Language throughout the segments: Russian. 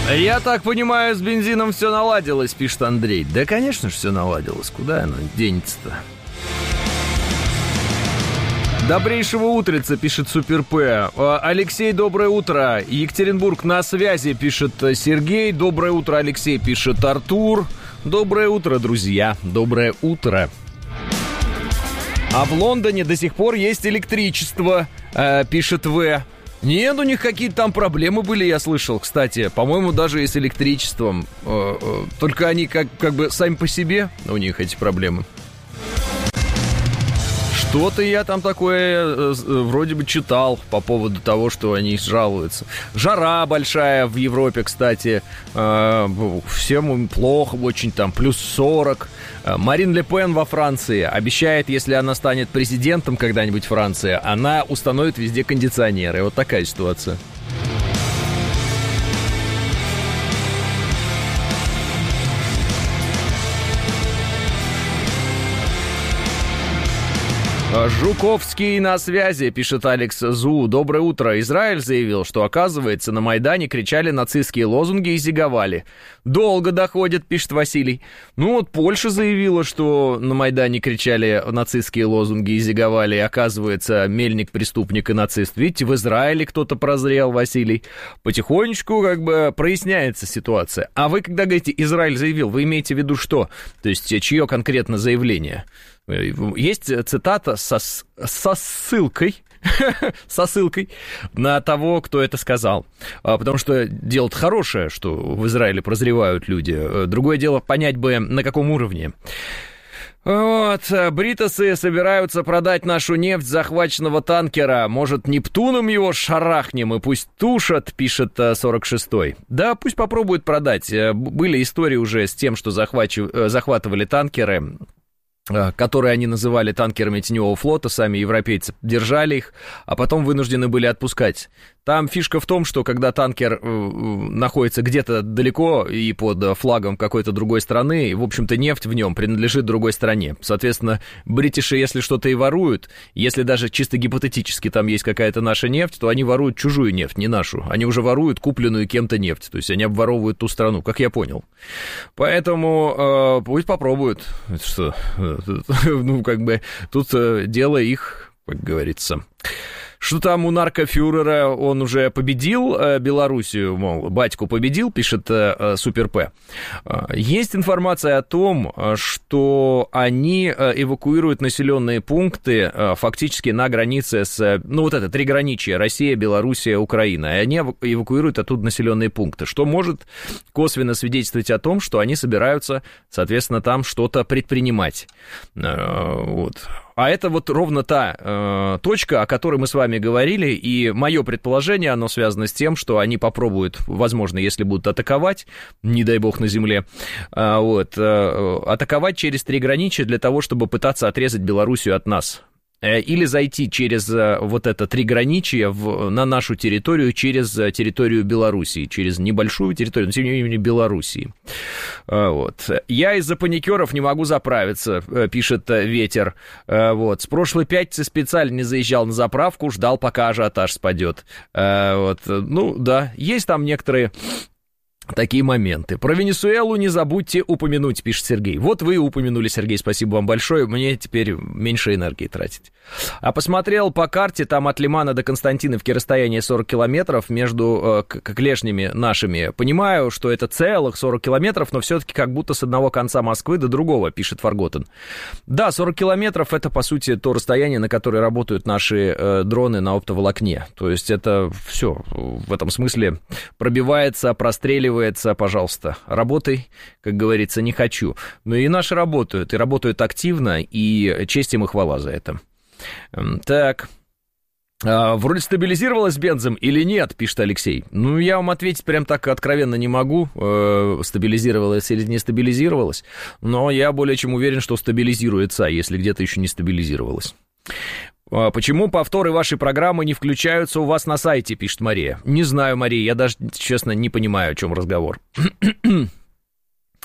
Я так понимаю, с бензином все наладилось, пишет Андрей. Да, конечно же, все наладилось. Куда оно денется-то? Добрейшего утреца, пишет Супер П. Алексей, доброе утро. Екатеринбург на связи, пишет Сергей. Доброе утро, Алексей, пишет Артур. Доброе утро, друзья. Доброе утро. А в Лондоне до сих пор есть электричество, пишет В. Нет, у них какие-то там проблемы были, я слышал, кстати. По-моему, даже и с электричеством. Только они как бы сами по себе, у них эти проблемы. Что-то я там такое вроде бы читал по поводу того, что они жалуются. Жара большая в Европе, кстати. Всем плохо очень, там плюс 40. Марин Ле Пен во Франции обещает, если она станет президентом когда-нибудь Франции, она установит везде кондиционеры. Вот такая ситуация. Жуковский на связи, пишет Алекс Зу. Доброе утро. Израиль заявил, что, оказывается, на Майдане кричали нацистские лозунги и зиговали. Долго доходит, пишет Василий. Ну вот Польша заявила, что на Майдане кричали нацистские лозунги и зиговали. И, оказывается, Мельник преступник и нацист. Видите, в Израиле кто-то прозрел, Василий. Потихонечку как бы проясняется ситуация. А вы, когда говорите «Израиль заявил», вы имеете в виду что? То есть, чье конкретно заявление? Есть цитата со ссылкой на того, кто это сказал. Потому что дело-то хорошее, что в Израиле прозревают люди. Другое дело понять бы, на каком уровне. Вот, бритосы собираются продать нашу нефть захваченного танкера. Может, Нептуном его шарахнем и пусть тушат, пишет 46-й. Да, пусть попробуют продать. Были истории уже с тем, что захватывали танкеры, которые они называли танкерами теневого флота, сами европейцы держали их, а потом вынуждены были отпускать. Там фишка в том, что когда танкер находится где-то далеко и под флагом какой-то другой страны, в общем-то, нефть в нем принадлежит другой стране. Соответственно, бритиши, если что-то и воруют, если даже чисто гипотетически там есть какая-то наша нефть, то они воруют чужую нефть, не нашу. Они уже воруют купленную кем-то нефть, то есть они обворовывают ту страну, как я понял. Поэтому пусть попробуют. Это что? Ну, как бы, тут дело их, как говорится. Что там у наркофюрера, он уже победил Белоруссию, мол, батьку победил, пишет Супер П. Есть информация о том, что они эвакуируют населенные пункты фактически на границе с, ну, вот это триграничие, Россия, Белоруссия, Украина, и они эвакуируют оттуда населенные пункты, что может косвенно свидетельствовать о том, что они собираются, соответственно, там что-то предпринимать. Вот. А это вот ровно та точка, о которой мы с вами говорили, и мое предположение, оно связано с тем, что они попробуют, возможно, если будут атаковать, не дай бог на земле, атаковать через триграничие для того, чтобы пытаться отрезать Белоруссию от нас. Или зайти через вот это триграничие на нашу территорию, через территорию Белоруссии, через небольшую территорию, но тем не менее Белоруссии. Вот. Я из-за паникеров не могу заправиться, пишет Ветер. Вот. С прошлой пятницы специально не заезжал на заправку, ждал, пока ажиотаж спадет. Вот. Ну, да, есть там некоторые такие моменты. Про Венесуэлу не забудьте упомянуть, пишет Сергей. Вот вы упомянули, Сергей, спасибо вам большое. Мне теперь меньше энергии тратить. А посмотрел по карте, там от Лимана до Константиновки расстояние 40 километров между клешнями нашими. Понимаю, что это целых 40 километров, но все-таки как будто с одного конца Москвы до другого, пишет Фарготен. Да, 40 километров — это, по сути, то расстояние, на которое работают наши дроны на оптоволокне. То есть это все в этом смысле пробивается, простреливается. Пожалуйста, работай, как говорится, не хочу. Но и наши работают, и работают активно, и честь им и хвала за это. Так, вроде стабилизировалась бензом или нет, пишет Алексей. Ну, я вам ответить прям так откровенно не могу, стабилизировалась или не стабилизировалась, но я более чем уверен, что стабилизируется, если где-то еще не стабилизировалась. Почему повторы вашей программы не включаются у вас на сайте, пишет Мария. Не знаю, Мария, я даже, честно, не понимаю, о чем разговор.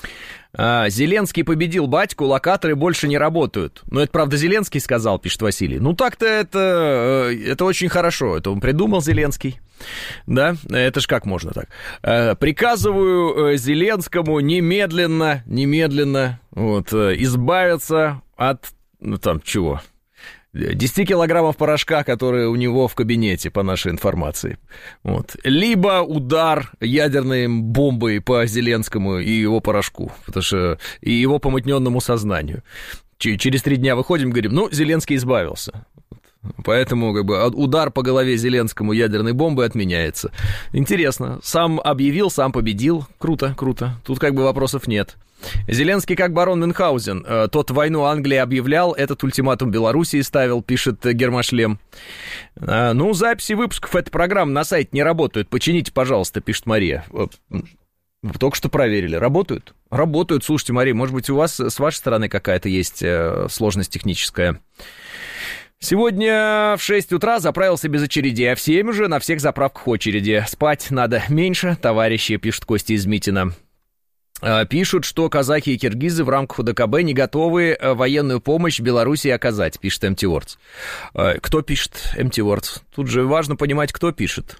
Зеленский победил батьку, локаторы больше не работают. Ну, это, правда, Зеленский сказал, пишет Василий. Ну, так-то это очень хорошо. Это он придумал, Зеленский. Да, это ж как можно так? Приказываю Зеленскому немедленно вот, избавиться от, ну, там, чего? 10 килограммов порошка, которые у него в кабинете, по нашей информации. Вот. Либо удар ядерной бомбой по Зеленскому и его порошку, потому что и его помутненному сознанию. Через 3 дня выходим, говорим, ну, Зеленский избавился. Поэтому как бы удар по голове Зеленскому ядерной бомбой отменяется. Интересно. Сам объявил, сам победил. Круто, круто. Тут как бы вопросов нет. Зеленский как барон Мюнхгаузен. Тот войну Англии объявлял, этот ультиматум Белоруссии ставил, пишет Гермошлем. Ну, записи выпусков этой программы на сайте не работают. Почините, пожалуйста, пишет Мария. Только что проверили. Работают? Работают. Слушайте, Мария, может быть, у вас с вашей стороны какая-то есть сложность техническая? Сегодня в 6 утра заправился без очередей, а в 7 уже на всех заправках очереди. Спать надо меньше, товарищи, пишет Костя из Митина. Пишут, что казахи и киргизы в рамках УДКБ не готовы военную помощь Белоруссии оказать, пишет MT Words. Кто пишет MT Words? Тут же важно понимать, кто пишет.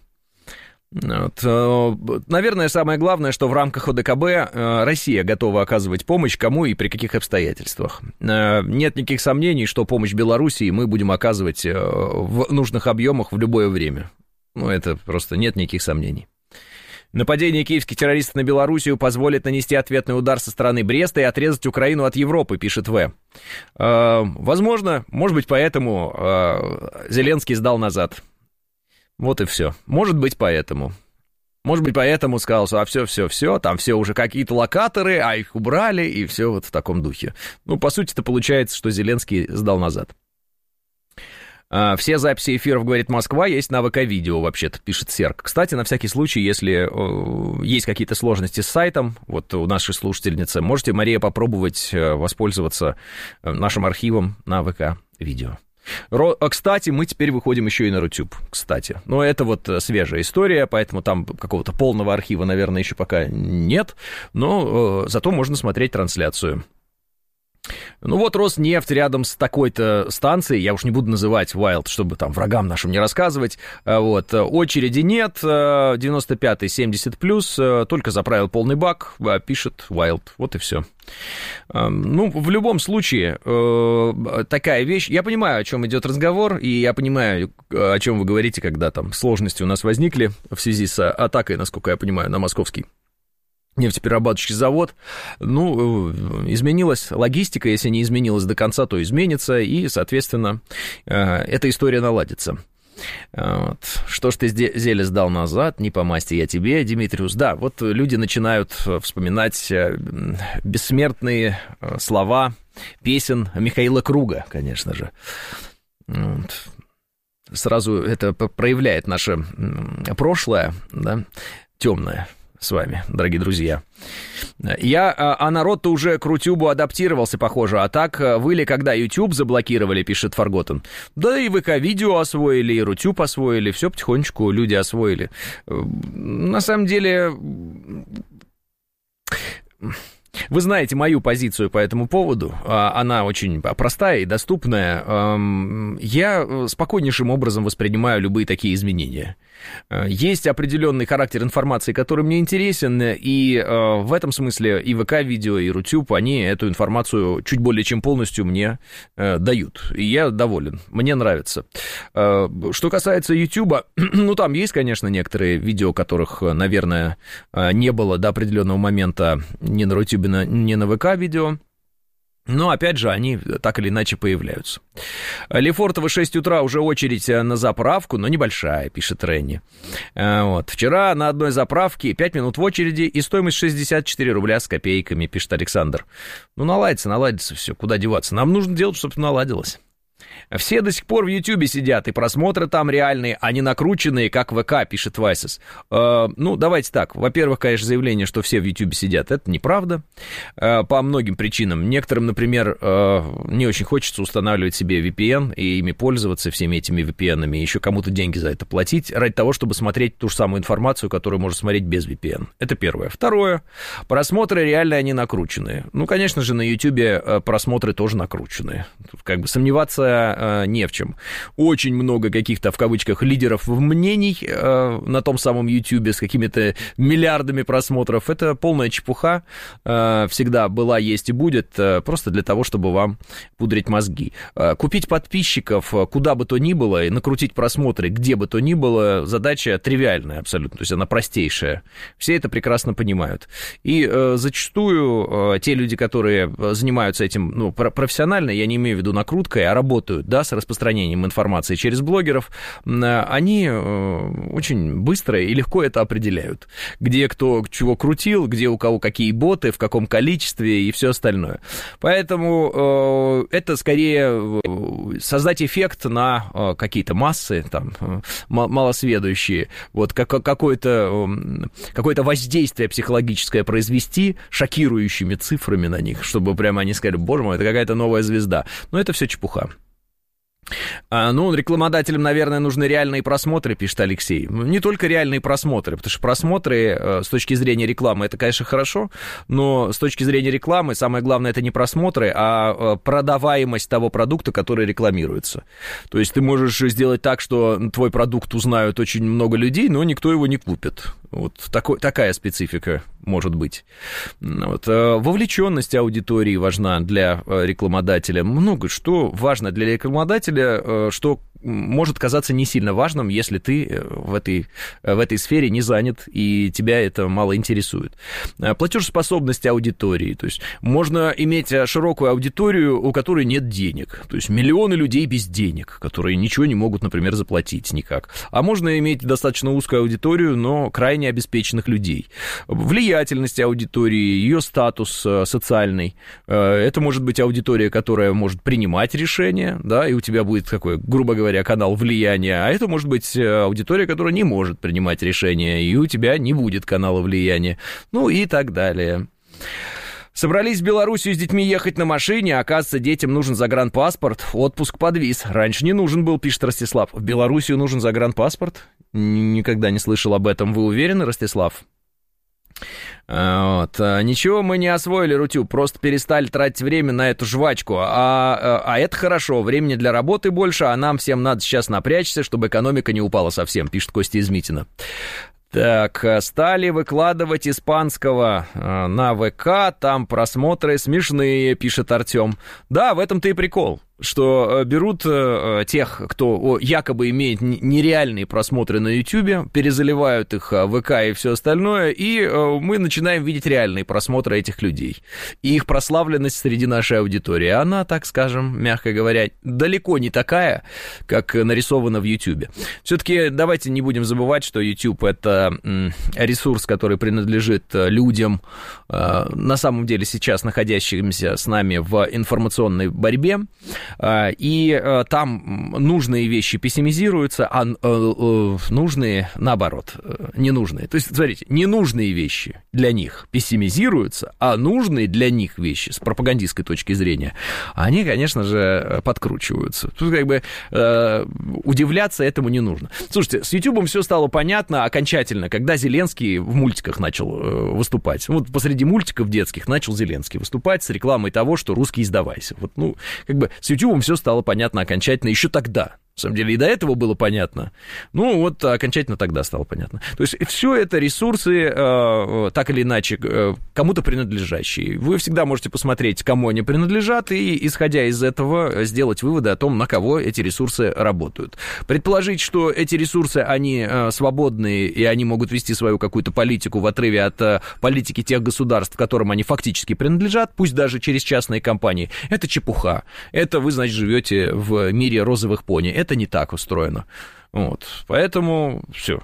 Вот. Наверное, самое главное, что в рамках ОДКБ Россия готова оказывать помощь кому и при каких обстоятельствах. Нет никаких сомнений, что помощь Белоруссии мы будем оказывать в нужных объемах в любое время. Ну, это просто нет никаких сомнений. Нападение киевских террористов на Белоруссию позволит нанести ответный удар со стороны Бреста и отрезать Украину от Европы, пишет В. Возможно, может быть, поэтому Зеленский сдал назад. Вот и все. Может быть, поэтому. Может быть, поэтому сказал, что все, там все уже какие-то локаторы, а их убрали, и все вот в таком духе. Ну, по сути-то получается, что Зеленский сдал назад. Все записи эфиров, говорит Москва, есть на ВК-видео, вообще-то, пишет Серк. Кстати, на всякий случай, если есть какие-то сложности с сайтом, вот у нашей слушательницы, можете, Мария, попробовать воспользоваться нашим архивом на ВК-видео. Кстати, мы теперь выходим еще и на Рутюб, кстати. Но это вот свежая история, поэтому там какого-то полного архива, наверное, еще пока нет, но зато можно смотреть трансляцию. Ну вот Роснефть рядом с такой-то станцией, я уж не буду называть Wild, чтобы там врагам нашим не рассказывать, вот, очереди нет, 95-й 70+, только заправил полный бак, пишет Wild, вот и все. Ну, в любом случае, такая вещь, я понимаю, о чем идет разговор, и я понимаю, о чем вы говорите, когда там сложности у нас возникли в связи с атакой, насколько я понимаю, на московский нефтеперерабатывающий завод. Ну, изменилась логистика, если не изменилась до конца, то изменится, и, соответственно, эта история наладится. Вот. Что ж ты, Зеля, сдал назад, не по масти я тебе, Димитриус. Да, вот люди начинают вспоминать бессмертные слова песен Михаила Круга, конечно же. Вот. Сразу это проявляет наше прошлое, да, темное. С вами, дорогие друзья. А народ-то уже к Рутюбу адаптировался, похоже. А так, вы ли когда YouTube заблокировали, пишет Фарготен? Да и ВК-видео освоили, и Рутюб освоили. Все потихонечку люди освоили. На самом деле... Вы знаете мою позицию по этому поводу, она очень простая и доступная. Я спокойнейшим образом воспринимаю любые такие изменения. Есть определенный характер информации, который мне интересен, и в этом смысле и ВК-видео, и Рутюб, они эту информацию чуть более чем полностью мне дают. И я доволен, мне нравится. Что касается Ютуба, ну там есть, конечно, некоторые видео, которых, наверное, не было до определенного момента ни на Рутюбе, ни на ВК-видео. Но, опять же, они так или иначе появляются. Лефортово 6 утра уже очередь на заправку, но небольшая, пишет Ренни. Вот. Вчера на одной заправке 5 минут в очереди и стоимость 64 рубля с копейками, пишет Александр. Ну, наладится все, куда деваться. Нам нужно делать, чтобы наладилось. Все до сих пор в Ютьюбе сидят, и просмотры там реальные, а не накрученные, как ВК, пишет Вайсес. Ну, давайте так. Во-первых, конечно, заявление, что все в Ютьюбе сидят, это неправда. По многим причинам. Некоторым, например, не очень хочется устанавливать себе VPN и ими пользоваться, всеми этими VPN-ами, еще кому-то деньги за это платить, ради того, чтобы смотреть ту же самую информацию, которую можно смотреть без VPN. Это первое. Второе. Просмотры реальные, они накрученные. Ну, конечно же, на Ютьюбе просмотры тоже накрученные. Тут как бы сомневаться не в чем. Очень много каких-то, в кавычках, лидеров мнений на том самом Ютьюбе с какими-то миллиардами просмотров. Это полная чепуха. Всегда была, есть и будет, просто для того, чтобы вам пудрить мозги. Купить подписчиков куда бы то ни было и накрутить просмотры где бы то ни было, задача тривиальная абсолютно, то есть она простейшая. Все это прекрасно понимают. И зачастую те люди, которые занимаются этим, ну, профессионально, я не имею в виду накруткой, а работают, да, с распространением информации через блогеров, они очень быстро и легко это определяют. Где кто чего крутил, где у кого какие боты, в каком количестве и все остальное. Поэтому это скорее создать эффект на какие-то массы, там, малосведущие, вот какое-то воздействие психологическое произвести шокирующими цифрами на них, чтобы прямо они сказали: боже мой, это какая-то новая звезда. Но это все чепуха. Ну, рекламодателям, наверное, нужны реальные просмотры, пишет Алексей. Не только реальные просмотры, потому что просмотры с точки зрения рекламы, это, конечно, хорошо, но с точки зрения рекламы самое главное — это не просмотры, а продаваемость того продукта, который рекламируется. То есть ты можешь сделать так, что твой продукт узнают очень много людей, но никто его не купит. Вот такая специфика может быть. Вот. Вовлеченность аудитории важна для рекламодателя. Много что важно для рекламодателя, что может казаться не сильно важным, если ты в этой сфере не занят и тебя это мало интересует. Платежеспособность аудитории. То есть можно иметь широкую аудиторию, у которой нет денег. То есть миллионы людей без денег, которые ничего не могут, например, заплатить никак. А можно иметь достаточно узкую аудиторию, но крайне обеспеченных людей. Влиятельность аудитории, ее статус социальный. Это может быть аудитория, которая может принимать решения, да, и у тебя будет такой, грубо говоря, канал влияния, а это может быть аудитория, которая не может принимать решения, и у тебя не будет канала влияния, ну и так далее. Собрались в Белоруссию с детьми ехать на машине, а оказывается, детям нужен загранпаспорт, отпуск подвис. Раньше не нужен был, пишет Ростислав. В Белоруссию нужен загранпаспорт? Никогда не слышал об этом. Вы уверены, Ростислав? Вот. Ничего мы не освоили, Рутюб, просто перестали тратить время на эту жвачку, а это хорошо, времени для работы больше, а нам всем надо сейчас напрячься, чтобы экономика не упала совсем, пишет Костя из Митина. Так, стали выкладывать испанского на ВК, там просмотры смешные, пишет Артем. Да, в этом-то и прикол, что берут тех, кто якобы имеет нереальные просмотры на Ютьюбе, перезаливают их в ВК и все остальное, и мы начинаем видеть реальные просмотры этих людей. И их прославленность среди нашей аудитории, она, так скажем, мягко говоря, далеко не такая, как нарисована в Ютьюбе. Все-таки давайте не будем забывать, что Ютьюб — это ресурс, который принадлежит людям, на самом деле сейчас находящимся с нами в информационной борьбе, и там нужные вещи пессимизируются, а нужные, наоборот, ненужные. То есть, смотрите, ненужные вещи для них пессимизируются, а нужные для них вещи, с пропагандистской точки зрения, они, конечно же, подкручиваются. Тут как бы удивляться этому не нужно. Слушайте, с Ютубом все стало понятно окончательно, когда Зеленский в мультиках начал выступать. Вот посреди мультиков детских начал Зеленский выступать с рекламой того, что русский сдавайся. Вот, ну, как бы с Ютубом все стало понятно окончательно еще тогда. На самом деле и до этого было понятно. Ну, вот окончательно тогда стало понятно. То есть все это ресурсы, так или иначе, кому-то принадлежащие. Вы всегда можете посмотреть, кому они принадлежат, и, исходя из этого, сделать выводы о том, на кого эти ресурсы работают. Предположить, что эти ресурсы, они свободные, и они могут вести свою какую-то политику в отрыве от политики тех государств, которым они фактически принадлежат, пусть даже через частные компании, это чепуха. Это вы, значит, живете в мире розовых пони. Это не так устроено. Вот. Поэтому все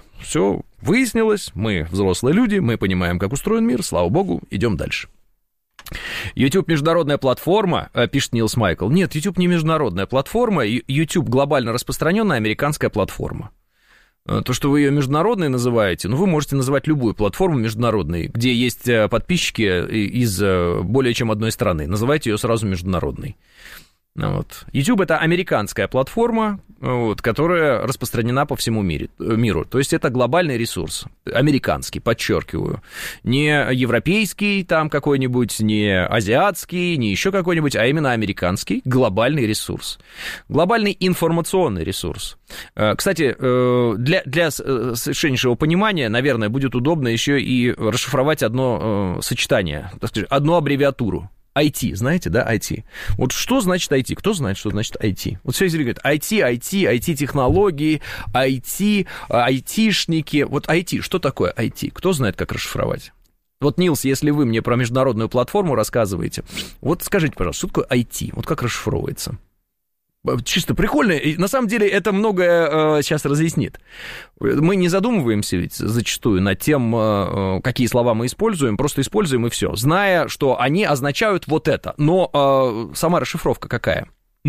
выяснилось. Мы взрослые люди, мы понимаем, как устроен мир. Слава богу, идем дальше. YouTube международная платформа, пишет Нилс Майкл. Нет, YouTube не международная платформа, YouTube глобально распространенная американская платформа. То, что вы ее международной называете, ну, вы можете называть любую платформу международной, где есть подписчики из более чем одной страны. Называйте ее сразу международной. Вот. YouTube — это американская платформа, вот, которая распространена по всему миру. То есть это глобальный ресурс, американский, подчеркиваю. Не европейский там какой-нибудь, не азиатский, не еще какой-нибудь, а именно американский глобальный ресурс. Глобальный информационный ресурс. Кстати, для совершеннейшего понимания, наверное, будет удобно еще и расшифровать одно сочетание, так сказать, одну аббревиатуру. IT, знаете, да, IT? Вот что значит IT? Кто знает, что значит IT? Вот все говорят, IT-технологии, IT, айтишники. Вот IT, что такое IT? Кто знает, как расшифровать? Вот, Нилс, если вы мне про международную платформу рассказываете, вот скажите, пожалуйста, что такое IT? Вот как расшифровывается? Чисто прикольно, и на самом деле это многое сейчас разъяснит. Мы не задумываемся ведь зачастую над тем, какие слова мы используем, просто используем и все, зная, что они означают вот это. Но сама расшифровка какая?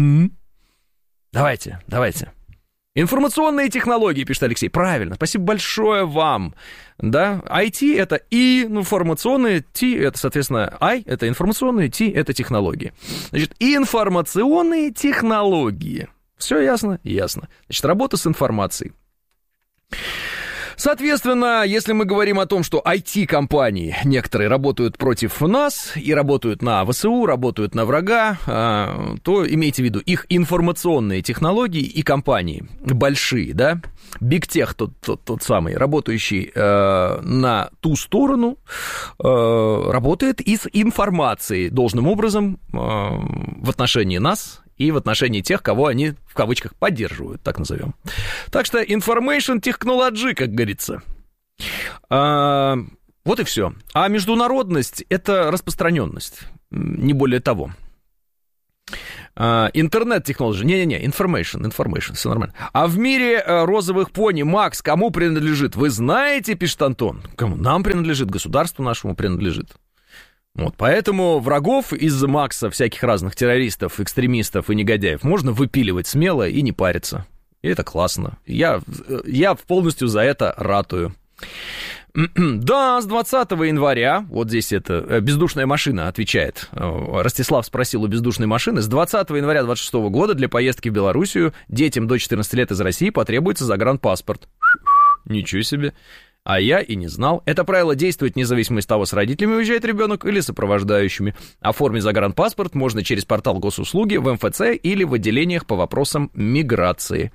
Давайте. Информационные технологии, пишет Алексей. Правильно, спасибо большое вам. Да, IT — это информационные, T — это, соответственно, I — это информационные, T — это технологии. Значит, информационные технологии. Все ясно? Ясно. Значит, работа с информацией. Соответственно, если мы говорим о том, что IT-компании некоторые работают против нас и работают на ВСУ, работают на врага, то имейте в виду, их информационные технологии и компании большие, да, Big Tech тот самый, работающий на ту сторону, работает и с информацией должным образом в отношении нас и в отношении тех, кого они, в кавычках, поддерживают, так назовем. Так что information technology, как говорится. Вот и все. А международность — это распространенность, не более того. Интернет-технологии. Не-не-не, information, все нормально. А в мире розовых пони, Макс, кому принадлежит? Вы знаете, пишет Антон. Кому? Нам принадлежит, государству нашему принадлежит. Вот, поэтому врагов из Макса, всяких разных террористов, экстремистов и негодяев можно выпиливать смело и не париться. И это классно. Я полностью за это ратую. Да, с 20 января, вот здесь это бездушная машина отвечает. Ростислав спросил у бездушной машины. С 20 января 26 года для поездки в Белоруссию детям до 14 лет из России потребуется загранпаспорт. Ничего себе. А я и не знал. Это правило действует независимо от того, с родителями уезжает ребенок или сопровождающими. Оформить загранпаспорт можно через портал госуслуги в МФЦ или в отделениях по вопросам миграции.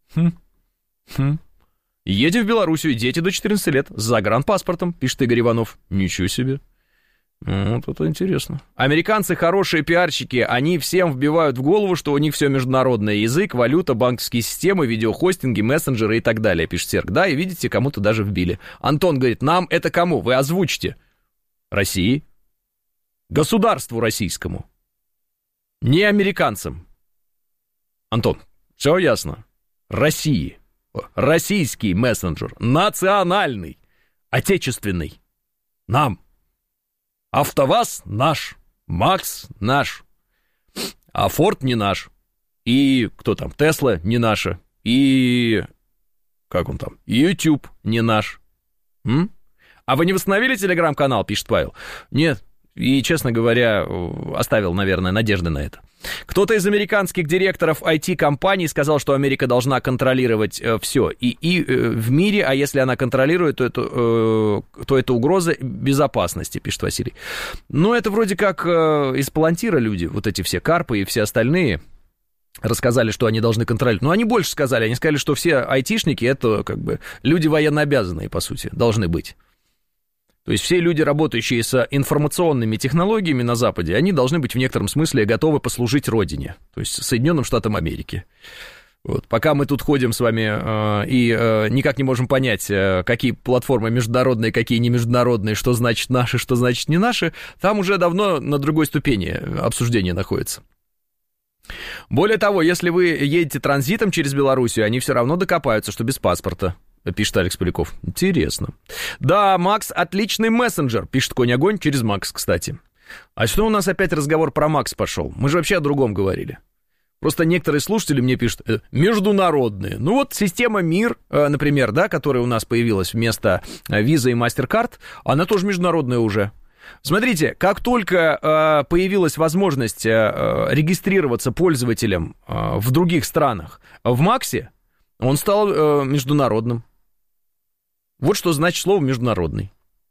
Едем в Белоруссию, дети до 14 лет с загранпаспортом, пишет Игорь Иванов. Ничего себе. Вот это интересно. Американцы хорошие пиарщики, они всем вбивают в голову, что у них все международное: язык, валюта, банковские системы, видеохостинги, мессенджеры и так далее, пишет Серг. Да, и видите, кому-то даже вбили. Антон говорит, нам это кому? Вы озвучите. России. Государству российскому. Не американцам. Антон, все ясно. России. Российский мессенджер. Национальный. Отечественный. Нам. АвтоВАЗ наш, Макс наш, а Форд не наш, и кто там, Тесла не наша, и как он там, YouTube не наш. А вы не восстановили телеграм-канал, пишет Павел? Нет, и, честно говоря, оставил, наверное, надежды на это. Кто-то из американских директоров IT-компаний сказал, что Америка должна контролировать все и в мире, а если она контролирует, то это угроза безопасности, пишет Василий. Но это вроде как из Палантира люди, вот эти все карпы и все остальные, рассказали, что они должны контролировать. Но они больше сказали, они сказали, что все айтишники — это как бы люди военнообязанные, по сути, должны быть. То есть все люди, работающие с информационными технологиями на Западе, они должны быть в некотором смысле готовы послужить родине, то есть Соединенным Штатам Америки. Вот. Пока мы тут ходим с вами и никак не можем понять, какие платформы международные, какие не международные, что значит наши, что значит не наши, там уже давно на другой ступени обсуждения находится. Более того, если вы едете транзитом через Белоруссию, они все равно докопаются, что без паспорта. Пишет Алекс Поляков. Интересно. Да, Макс отличный мессенджер, пишет Конь Огонь, через Макс, кстати. А что у нас опять разговор про МАКС пошел? Мы же вообще о другом говорили. Просто некоторые слушатели мне пишут, международные. Ну вот система МИР, например, да, которая у нас появилась вместо Visa и MasterCard, она тоже международная уже. Смотрите, как только появилась возможность регистрироваться пользователям в других странах в МАКСе, он стал международным. Вот что значит слово «международный».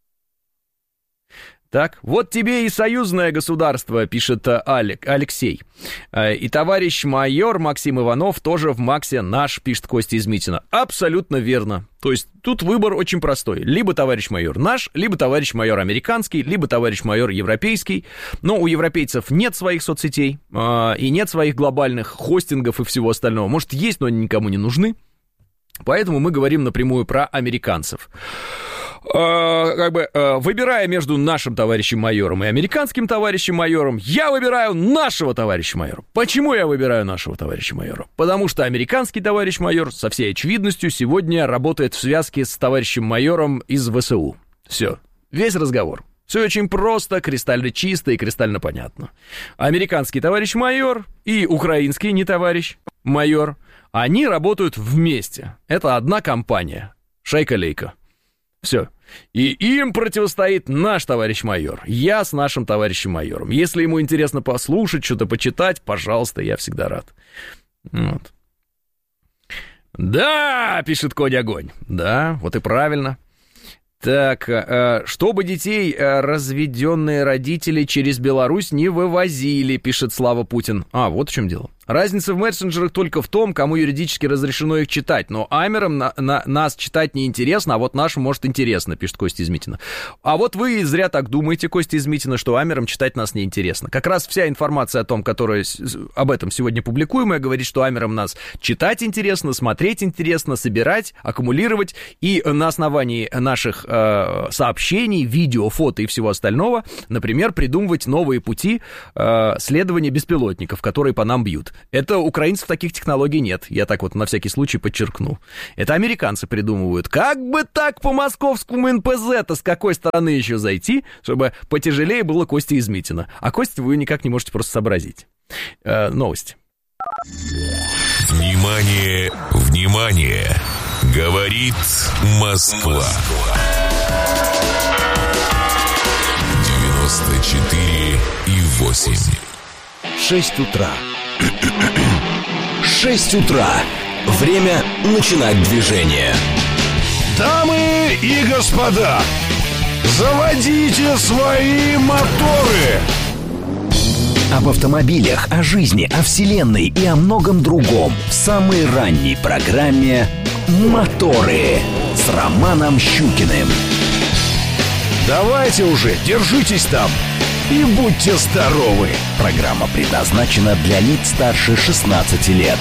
Так, вот тебе и союзное государство, пишет Алексей. И товарищ майор Максим Иванов тоже в МАКСе наш, пишет Костя из Митина. Абсолютно верно. То есть тут выбор очень простой. Либо товарищ майор наш, либо товарищ майор американский, либо товарищ майор европейский. Но у европейцев нет своих соцсетей и нет своих глобальных хостингов и всего остального. Может, есть, но они никому не нужны. Поэтому мы говорим напрямую про американцев. Выбирая между нашим товарищем майором и американским товарищем майором, я выбираю нашего товарища майора. Почему я выбираю нашего товарища майора? Потому что американский товарищ майор со всей очевидностью сегодня работает в связке с товарищем майором из ВСУ. Все, весь разговор. Все очень просто, кристально чисто и кристально понятно. Американский товарищ майор и украинский не товарищ майор, они работают вместе. Это одна компания. Шайка-лейка. Все. И им противостоит наш товарищ майор. Я с нашим товарищем майором. Если ему интересно послушать, что-то почитать, пожалуйста, я всегда рад. Вот. Да, пишет Конь Огонь. Да, вот и правильно. Так, чтобы детей разведенные родители через Беларусь не вывозили, пишет Слава Путин. Вот в чем дело. Разница в мессенджерах только в том, кому юридически разрешено их читать. Но амерам нас читать неинтересно, а вот нашим, может, интересно, пишет Костя из Митина. А вот вы зря так думаете, Костя из Митина, что амерам читать нас неинтересно. Как раз вся информация о том, которая об этом сегодня публикуемая, говорит, что амерам нас читать интересно, смотреть интересно, собирать, аккумулировать. И на основании наших сообщений, видео, фото и всего остального, например, придумывать новые пути следования беспилотников, которые по нам бьют. Это украинцев таких технологий нет. Я так вот на всякий случай подчеркну. Это американцы придумывают. Как бы так по московскому НПЗ-то с какой стороны еще зайти, чтобы потяжелее было Костя из Митина. А Костя вы никак не можете просто сообразить. Новости. Внимание, внимание! Говорит Москва. 94,8. 6 утра. 6 утра. Время начинать движение. Дамы и господа, заводите свои моторы. Об автомобилях, о жизни, о вселенной и о многом другом в самой ранней программе «Моторы» с Романом Щукиным. Давайте уже, держитесь там и будьте здоровы. Программа предназначена для лиц старше 16 лет.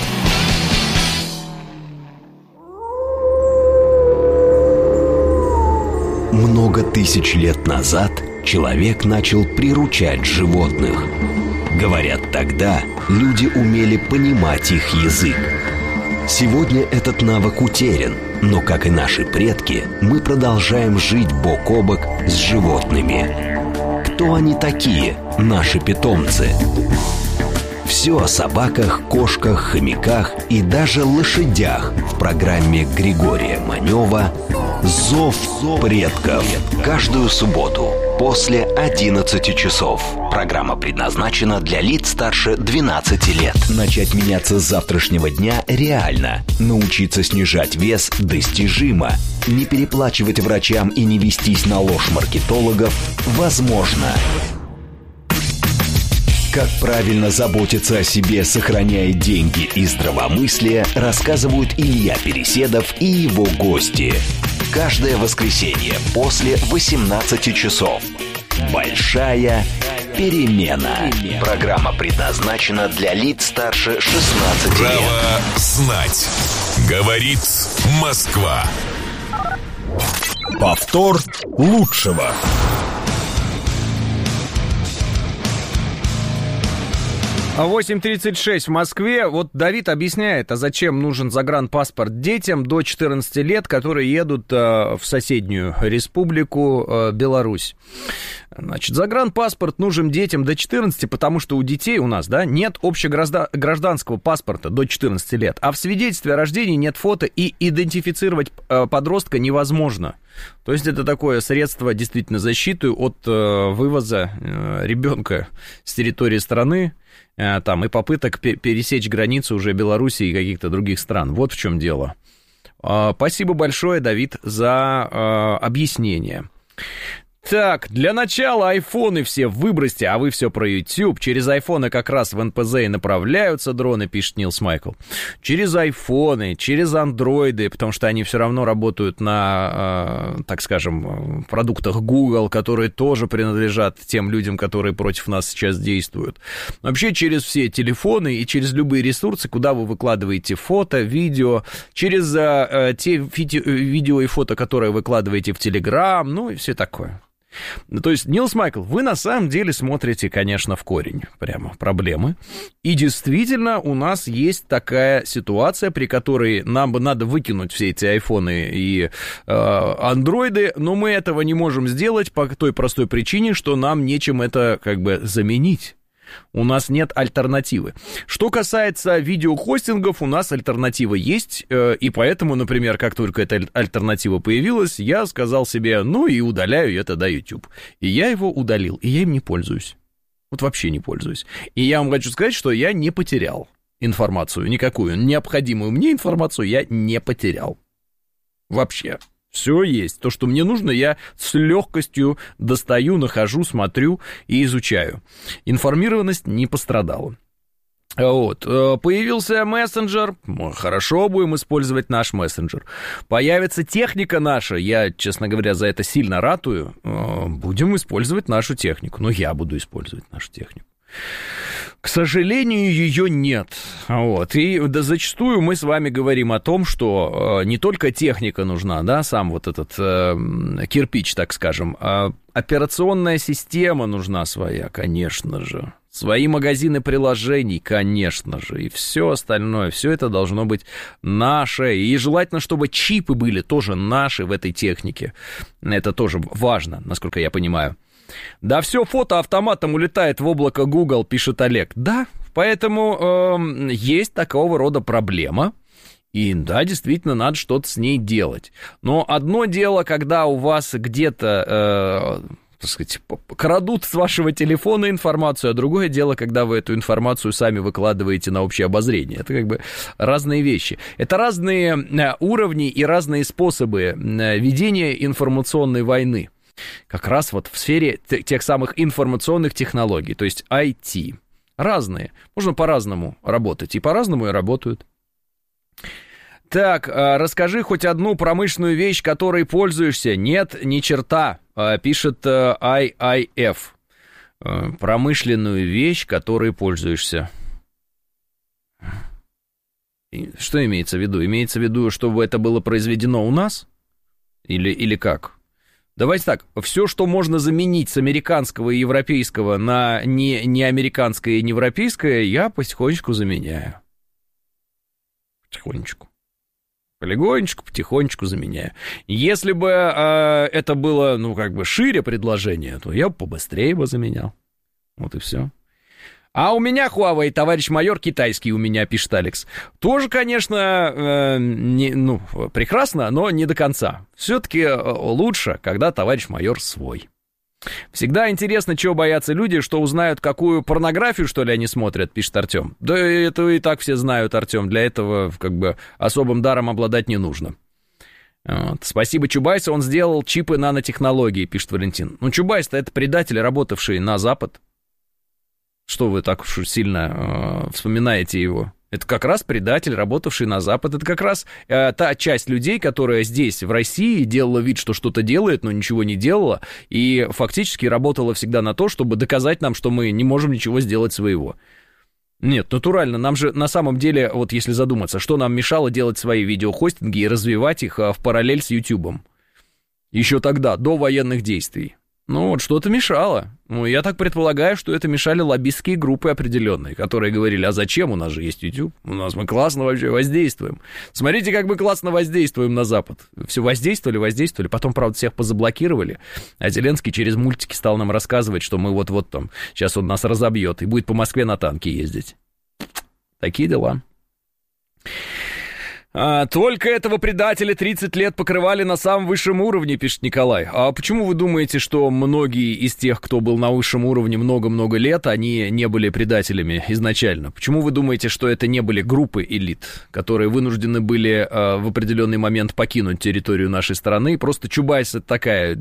Много тысяч лет назад человек начал приручать животных. Говорят, тогда люди умели понимать их язык. Сегодня этот навык утерян, но, как и наши предки, мы продолжаем жить бок о бок с животными. Кто они такие, наши питомцы? Все о собаках, кошках, хомяках и даже лошадях в программе Григория Манева «Зов предков». Каждую субботу после 11 часов. Программа предназначена для лиц старше 12 лет. Начать меняться с завтрашнего дня реально. Научиться снижать вес достижимо. Не переплачивать врачам и не вестись на ложь маркетологов возможно. Как правильно заботиться о себе, сохраняя деньги и здравомыслие, рассказывают Илья Переседов и его гости. Каждое воскресенье после 18 часов. Большая перемена. Программа предназначена для лиц старше 16 лет. Право знать. Говорит Москва. Повтор лучшего. 8:36 в Москве. Вот Давид объясняет, а зачем нужен загранпаспорт детям до 14 лет, которые едут в соседнюю республику Беларусь. Значит, загранпаспорт нужен детям до 14, потому что у детей у нас, да, нет общегражданского паспорта до 14 лет, а в свидетельстве о рождении нет фото, и идентифицировать подростка невозможно. То есть это такое средство действительно защиты от вывоза ребенка с территории страны, там, и попыток пересечь границу уже Беларуси и каких-то других стран. Вот в чем дело. Спасибо большое, Давид, за объяснение. Так, для начала айфоны все выбросьте, а вы все про YouTube. Через айфоны как раз в НПЗ и направляются дроны, пишет Нилс Майкл. Через айфоны, через андроиды, потому что они все равно работают на, так скажем, продуктах Google, которые тоже принадлежат тем людям, которые против нас сейчас действуют. Вообще через все телефоны и через любые ресурсы, куда вы выкладываете фото, видео, через те видео и фото, которые выкладываете в Telegram, ну и все такое. То есть, Нилс Майкл, вы на самом деле смотрите, конечно, в корень прямо проблемы. И действительно у нас есть такая ситуация, при которой нам бы надо выкинуть все эти айфоны и андроиды, но мы этого не можем сделать по той простой причине, что нам нечем это как бы заменить. У нас нет альтернативы. Что касается видеохостингов, у нас альтернатива есть, и поэтому, например, как только эта альтернатива появилась, я сказал себе, ну и удаляю это, да, YouTube. И я его удалил, и я им не пользуюсь. Вот вообще не пользуюсь. И я вам хочу сказать, что я не потерял информацию никакую. Необходимую мне информацию я не потерял. Вообще. Все есть. То, что мне нужно, я с легкостью достаю, нахожу, смотрю и изучаю. Информированность не пострадала. Вот. Появился мессенджер. Хорошо, будем использовать наш мессенджер. Появится техника наша. Я, честно говоря, за это сильно ратую. Будем использовать нашу технику. Но я буду использовать нашу технику. К сожалению, ее нет. Вот. И да, зачастую мы с вами говорим о том, что не только техника нужна, да, сам вот этот кирпич, так скажем, а операционная система нужна своя, конечно же. Свои магазины приложений, конечно же, и все остальное, все это должно быть наше. И желательно, чтобы чипы были тоже наши в этой технике. Это тоже важно, насколько я понимаю. Да, все фото автоматом улетает в облако Google, пишет Олег. Да, поэтому есть такого рода проблема. И да, действительно, надо что-то с ней делать. Но одно дело, когда у вас где-то, так сказать, крадут с вашего телефона информацию, а другое дело, когда вы эту информацию сами выкладываете на общее обозрение. Это как бы разные вещи. Это разные уровни и разные способы ведения информационной войны. Как раз вот в сфере тех самых информационных технологий, то есть IT. Разные. Можно по-разному работать, и по-разному и работают. Так, расскажи хоть одну промышленную вещь, которой пользуешься. Нет, ни черта, пишет IIF. Промышленную вещь, которой пользуешься. Что имеется в виду? Имеется в виду, чтобы это было произведено у нас? Или как? Давайте так, все, что можно заменить с американского и европейского на не американское и не европейское, я потихонечку заменяю. Потихонечку. Полегонечку, потихонечку заменяю. Если бы это было, ну, как бы шире предложение, то я бы побыстрее бы заменял. Вот и все. А у меня Huawei, товарищ майор, китайский у меня, пишет Алекс. Тоже, конечно, прекрасно, но не до конца. Все-таки лучше, когда товарищ майор свой. Всегда интересно, чего боятся люди, что узнают, какую порнографию, что ли, они смотрят, пишет Артем. Да это и так все знают, Артем. Для этого, как бы, особым даром обладать не нужно. Вот. Спасибо Чубайсу, он сделал чипы нанотехнологий, пишет Валентин. Ну, Чубайс-то это предатель, работавший на Запад. Что вы так уж сильно вспоминаете его? Это как раз предатель, работавший на Запад. Это как раз та часть людей, которая здесь, в России, делала вид, что что-то делает, но ничего не делала, и фактически работала всегда на то, чтобы доказать нам, что мы не можем ничего сделать своего. Нет, натурально, нам же на самом деле, вот если задуматься, что нам мешало делать свои видеохостинги и развивать их в параллель с Ютубом? Еще тогда, до военных действий. Ну, вот что-то мешало. Ну, я так предполагаю, что это мешали лоббистские группы определенные, которые говорили, а зачем, у нас же есть YouTube, мы классно вообще воздействуем. Смотрите, как мы классно воздействуем на Запад. Все воздействовали, потом, правда, всех позаблокировали, а Зеленский через мультики стал нам рассказывать, что мы вот-вот там, сейчас он нас разобьет и будет по Москве на танке ездить. Такие дела. Только этого предателя 30 лет покрывали на самом высшем уровне, пишет Николай. А почему вы думаете, что многие из тех, кто был на высшем уровне много-много лет, они не были предателями изначально? Почему вы думаете, что это не были группы элит, которые вынуждены были в определенный момент покинуть территорию нашей страны? Просто Чубайс — это такая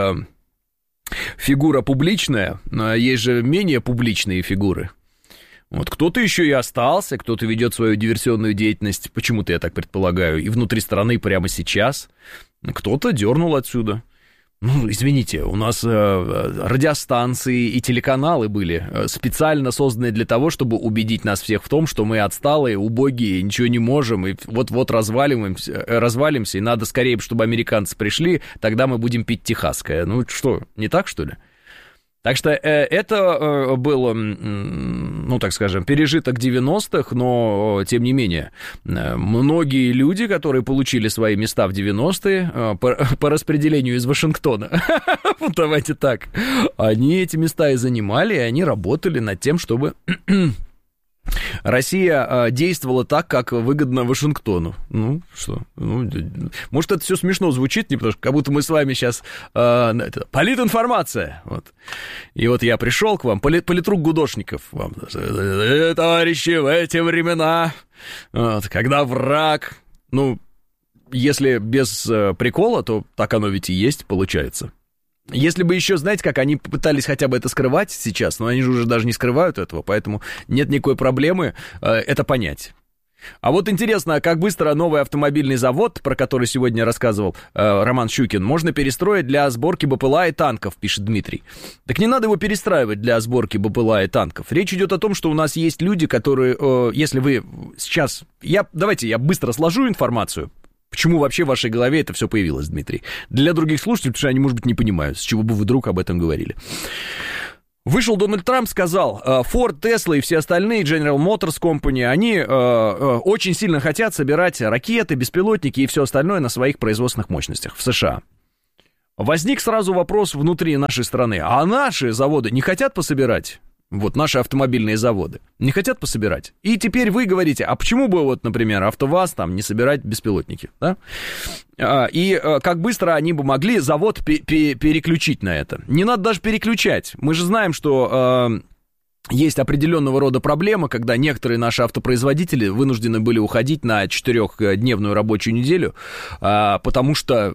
фигура публичная, но есть же менее публичные фигуры. Вот кто-то еще и остался, кто-то ведет свою диверсионную деятельность, почему-то я так предполагаю, и внутри страны прямо сейчас. Кто-то дернул отсюда. Ну, извините, у нас радиостанции и телеканалы были специально созданы для того, чтобы убедить нас всех в том, что мы отсталые, убогие, ничего не можем, и вот-вот развалимся, и надо скорее, чтобы американцы пришли, тогда мы будем пить техасское. Ну что, не так, что ли? Так что это было, ну, так скажем, пережиток 90-х, но, тем не менее, многие люди, которые получили свои места в 90-е по распределению из Вашингтона, вот давайте так, они эти места и занимали, и они работали над тем, чтобы Россия действовала так, как выгодно Вашингтону. Ну, что? Ну, может, это все смешно звучит, не потому что как будто мы с вами сейчас... политинформация. Вот. И вот я пришел к вам, политрук Гудошников. Вам, товарищи, в эти времена, вот, когда враг... Ну, если без прикола, то так оно ведь и есть, получается. Если бы еще, знаете, как они пытались хотя бы это скрывать сейчас, но они же уже даже не скрывают этого, поэтому нет никакой проблемы это понять. А вот интересно, как быстро новый автомобильный завод, про который сегодня рассказывал Роман Щукин, можно перестроить для сборки БПЛА и танков, пишет Дмитрий. Так не надо его перестраивать для сборки БПЛА и танков. Речь идет о том, что у нас есть люди, которые, если вы сейчас... Давайте я быстро сложу информацию. Почему вообще в вашей голове это все появилось, Дмитрий? Для других слушателей, потому что они, может быть, не понимают, с чего бы вы вдруг об этом говорили. Вышел Дональд Трамп, сказал, Ford, Tesla и все остальные, General Motors Company, они очень сильно хотят собирать ракеты, беспилотники и все остальное на своих производственных мощностях в США. Возник сразу вопрос внутри нашей страны, а наши заводы не хотят пособирать? Вот наши автомобильные заводы не хотят пособирать. И теперь вы говорите, а почему бы вот, например, АвтоВАЗ там не собирать беспилотники, да? И как быстро они бы могли завод переключить на это? Не надо даже переключать. Мы же знаем, что есть определенного рода проблема, когда некоторые наши автопроизводители вынуждены были уходить на 4-дневную рабочую неделю, потому что,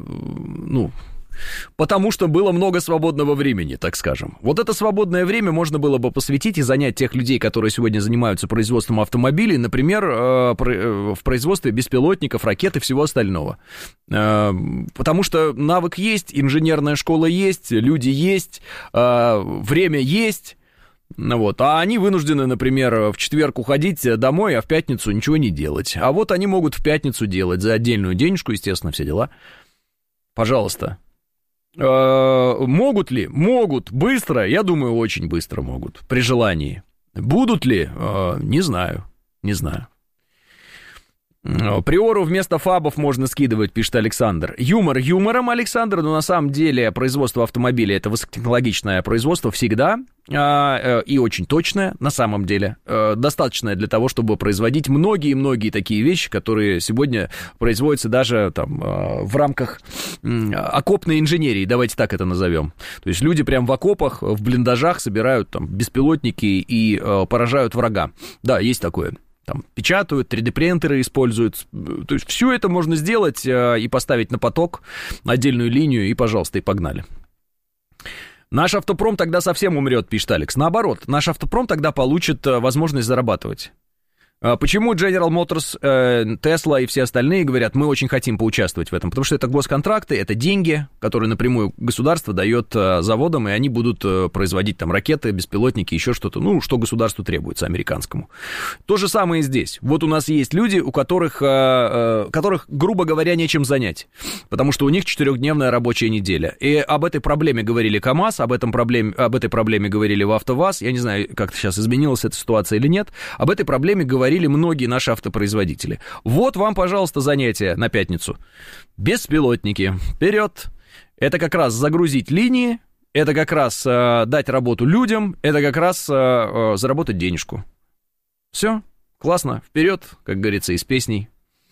потому что было много свободного времени, так скажем. Вот это свободное время можно было бы посвятить и занять тех людей, которые сегодня занимаются производством автомобилей, например, в производстве беспилотников, ракет и всего остального. Потому что навык есть, инженерная школа есть, люди есть, время есть. Вот. А они вынуждены, например, в четверг уходить домой, а в пятницу ничего не делать. А вот они могут в пятницу делать за отдельную денежку, естественно, все дела. Пожалуйста. Могут ли? Могут. Быстро? Я думаю, очень быстро могут. При желании. Будут ли? Не знаю. Не знаю. Приору вместо фабов можно скидывать, пишет Александр. Юмор юмором, Александр, но на самом деле производство автомобиля — это высокотехнологичное производство всегда и очень точное, на самом деле. Достаточное для того, чтобы производить многие-многие такие вещи, которые сегодня производятся даже там в рамках окопной инженерии, давайте так это назовем. То есть люди прям в окопах, в блиндажах собирают там беспилотники и поражают врага. Да, есть такое. Там печатают, 3D-принтеры используют. То есть все это можно сделать и поставить на поток, отдельную линию, и, пожалуйста, и погнали. Наш автопром тогда совсем умрет, пишет Алекс. Наоборот, наш автопром тогда получит возможность зарабатывать. Почему General Motors, Tesla и все остальные говорят, мы очень хотим поучаствовать в этом? Потому что это госконтракты, это деньги, которые напрямую государство дает заводам, и они будут производить там ракеты, беспилотники, еще что-то, ну, что государству требуется, американскому. То же самое и здесь. Вот у нас есть люди, у которых, грубо говоря, нечем занять, потому что у них 4-дневная рабочая неделя. И об этой проблеме говорили КАМАЗ, об этой проблеме говорили в АвтоВАЗ, я не знаю, как сейчас изменилась эта ситуация или нет, об этой проблеме говорили многие наши автопроизводители. Вот вам, пожалуйста, занятие на пятницу. Беспилотники. Вперед. Это как раз загрузить линии, это как раз дать работу людям, это как раз заработать денежку. Все, классно. Вперед, как говорится, из песней.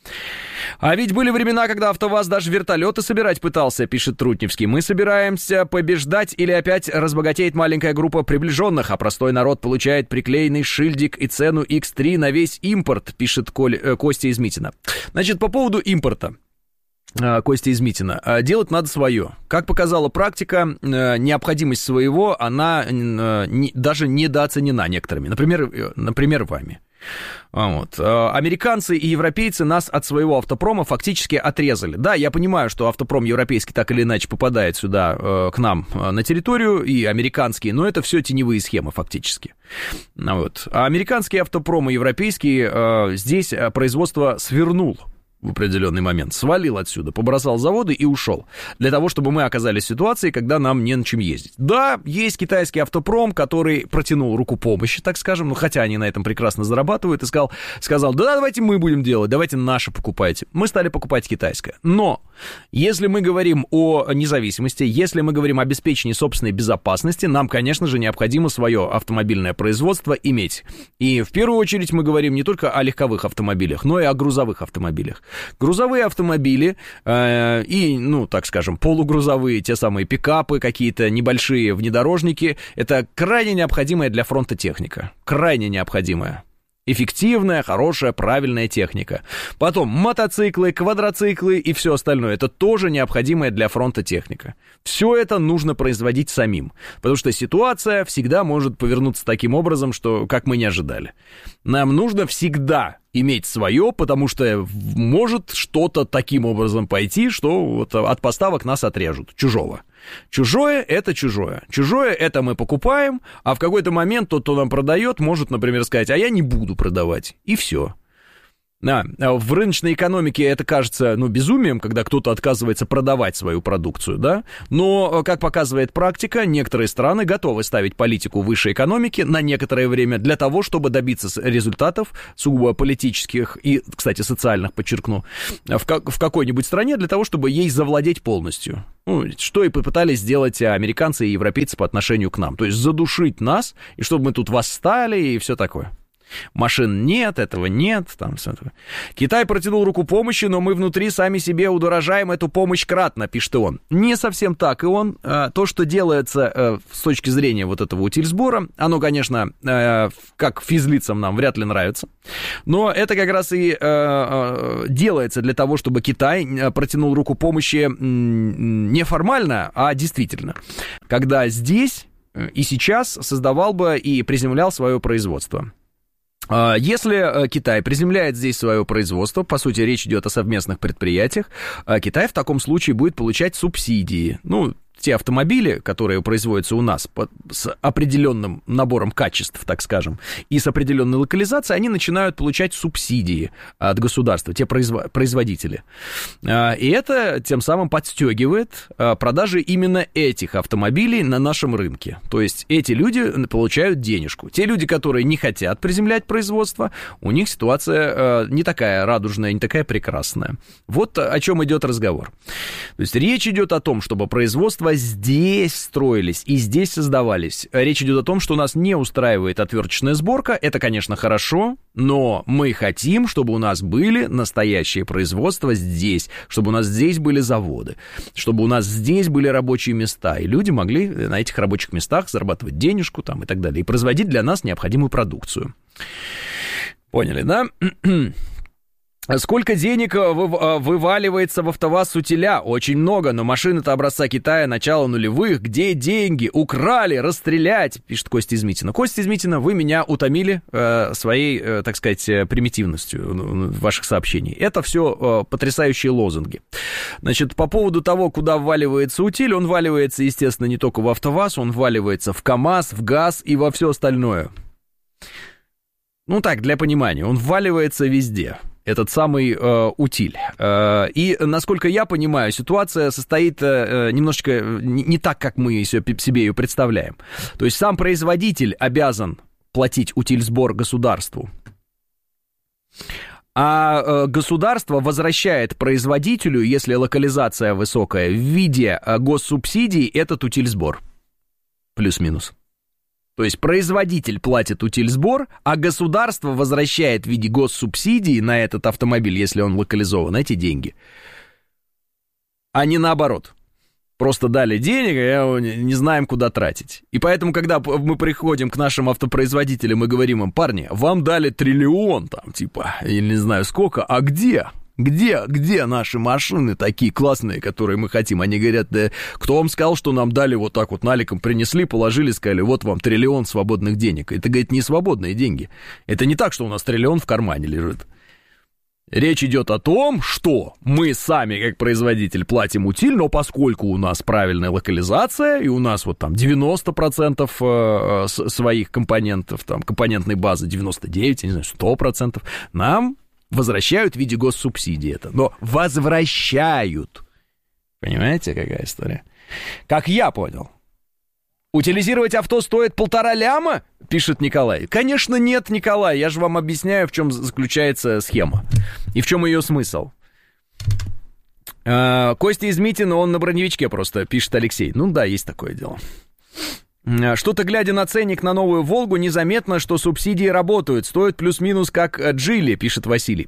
А ведь были времена, когда АвтоВАЗ даже вертолеты собирать пытался, пишет Трутневский. Мы собираемся побеждать или опять разбогатеет маленькая группа приближенных, а простой народ получает приклеенный шильдик и цену X3 на весь импорт, пишет Костя из Митина. Значит, по поводу импорта. Костя из Митина. Делать надо свое. Как показала практика, необходимость своего, она даже недооценена некоторыми. Например, вами. Вот. Американцы и европейцы нас от своего автопрома фактически отрезали. Да, я понимаю, что автопром европейский так или иначе попадает сюда, к нам на территорию, и американские, но это все теневые схемы фактически. Вот. А американский автопром и европейский здесь производство свернул в определенный момент, свалил отсюда, побросал заводы и ушел. Для того, чтобы мы оказались в ситуации, когда нам не на чем ездить. Да, есть китайский автопром, который протянул руку помощи, так скажем, ну, хотя они на этом прекрасно зарабатывают, и сказал, да, давайте мы будем делать, давайте наше покупайте. Мы стали покупать китайское. Но если мы говорим о независимости, если мы говорим о обеспечении собственной безопасности, нам, конечно же, необходимо свое автомобильное производство иметь. И в первую очередь мы говорим не только о легковых автомобилях, но и о грузовых автомобилях. Грузовые автомобили и, ну, так скажем, полугрузовые, те самые пикапы, какие-то небольшие внедорожники, это крайне необходимая для фронта техника. Крайне необходимая. Эффективная, хорошая, правильная техника. Потом мотоциклы, квадроциклы и все остальное. Это тоже необходимая для фронта техника. Все это нужно производить самим. Потому что ситуация всегда может повернуться таким образом, что как мы не ожидали. Нам нужно всегда иметь свое, потому что может что-то таким образом пойти, что вот от поставок нас отрежут. Чужого. Чужое — это чужое. Чужое — это мы покупаем, а в какой-то момент тот, кто нам продает, может, например, сказать, а я не буду продавать. И все. В рыночной экономике это кажется, ну, безумием, когда кто-то отказывается продавать свою продукцию, да, но, как показывает практика, некоторые страны готовы ставить политику высшей экономики на некоторое время для того, чтобы добиться результатов сугубо политических и, кстати, социальных, подчеркну, в какой-нибудь стране для того, чтобы ей завладеть полностью. Ну, что и попытались сделать американцы и европейцы по отношению к нам, то есть задушить нас, и чтобы мы тут восстали и все такое. Машин нет, этого нет. Там все это. Китай протянул руку помощи, но мы внутри сами себе удорожаем эту помощь кратно, пишет он. Не совсем так, и он. То, что делается с точки зрения вот этого утильсбора, оно, конечно, как физлицам нам вряд ли нравится, но это как раз и делается для того, чтобы Китай протянул руку помощи не формально, а действительно. Когда здесь и сейчас создавал бы и приземлял свое производство. Если Китай приземляет здесь свое производство, по сути, речь идет о совместных предприятиях, Китай в таком случае будет получать субсидии. Ну, те автомобили, которые производятся у нас с определенным набором качеств, так скажем, и с определенной локализацией, они начинают получать субсидии от государства, те производители. И это тем самым подстегивает продажи именно этих автомобилей на нашем рынке. То есть эти люди получают денежку. Те люди, которые не хотят приземлять производство, у них ситуация не такая радужная, не такая прекрасная. Вот о чем идет разговор. То есть речь идет о том, чтобы производство здесь строились и здесь создавались. Речь идет о том, что нас не устраивает отверточная сборка. Это, конечно, хорошо, но мы хотим, чтобы у нас были настоящие производства здесь, чтобы у нас здесь были заводы, чтобы у нас здесь были рабочие места, и люди могли на этих рабочих местах зарабатывать денежку там, и так далее, и производить для нас необходимую продукцию. Поняли, да? Сколько денег вываливается в АвтоВАЗ с утиля? Очень много, но машины-то образца Китая начала нулевых. Где деньги? Украли, расстрелять, пишет Костя из Митина. Костя из Митина, вы меня утомили своей, так сказать, примитивностью ваших сообщений. Это все потрясающие лозунги. Значит, по поводу того, куда вваливается утиль, он вваливается, естественно, не только в АвтоВАЗ, он вваливается в КАМАЗ, в ГАЗ и во все остальное. Ну так, для понимания, он вваливается везде. Этот самый утиль. И, насколько я понимаю, ситуация состоит немножечко не так, как мы себе ее представляем. То есть сам производитель обязан платить утильсбор государству, а государство возвращает производителю, если локализация высокая, в виде госсубсидий этот утильсбор. Плюс-минус. То есть производитель платит утильсбор, а государство возвращает в виде госсубсидии на этот автомобиль, если он локализован, эти деньги. А не наоборот. Просто дали денег, а не знаем, куда тратить. И поэтому, когда мы приходим к нашим автопроизводителям и говорим им: парни, вам дали 1 триллион, там, типа, или не знаю сколько, а где? Где наши машины такие классные, которые мы хотим? Они говорят: да кто вам сказал, что нам дали вот так вот наликом, принесли, положили, сказали: вот вам 1 триллион свободных денег. Это, говорит, не свободные деньги. Это не так, что у нас 1 триллион в кармане лежит. Речь идет о том, что мы сами, как производитель, платим утиль, но поскольку у нас правильная локализация, и у нас вот там 90% своих компонентов, там компонентной базы 99, я не знаю, 100%, нам возвращают в виде госсубсидии это. Но возвращают. Понимаете, какая история? Как я понял. Утилизировать авто стоит 1,5 ляма? Пишет Николай. Конечно, нет, Николай. Я же вам объясняю, в чем заключается схема. И в чем ее смысл. Костя из Митина, он на броневичке просто, пишет Алексей. Ну да, есть такое дело. Что-то, глядя на ценник на новую «Волгу», незаметно, что субсидии работают. Стоят плюс-минус как «Джили», пишет Василий.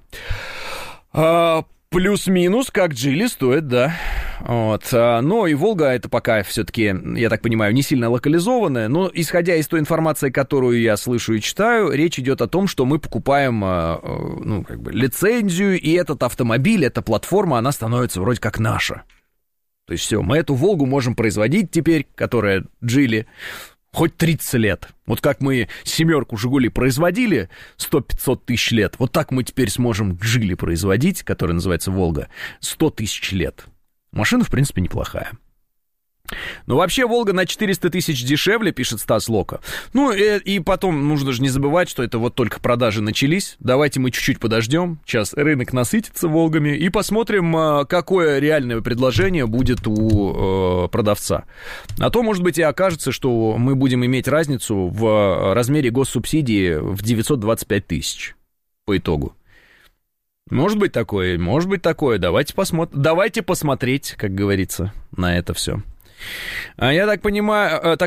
Плюс-минус как «Джили» стоит, да. Вот. Но и «Волга» это пока все-таки, я так понимаю, не сильно локализованная. Но исходя из той информации, которую я слышу и читаю, речь идет о том, что мы покупаем, ну, как бы лицензию, и этот автомобиль, эта платформа, она становится вроде как наша. То есть все, мы эту «Волгу» можем производить теперь, которая «Джили», хоть 30 лет. Вот как мы «семерку» «Жигули» производили 100-500 тысяч лет, вот так мы теперь сможем «Джили» производить, которая называется «Волга», 100 тысяч лет. Машина, в принципе, неплохая. Но вообще «Волга» на 400 тысяч дешевле, пишет Стас Лока. Ну, и потом нужно же не забывать, что это вот только продажи начались. Давайте мы чуть-чуть подождем. Сейчас рынок насытится «Волгами. И посмотрим, какое реальное предложение будет у продавца. А то, может быть, и окажется, что мы будем иметь разницу в размере госсубсидии в 925 тысяч по итогу. Может быть такое, может быть такое. Давайте посмотреть, как говорится, на это все. Я так понимаю,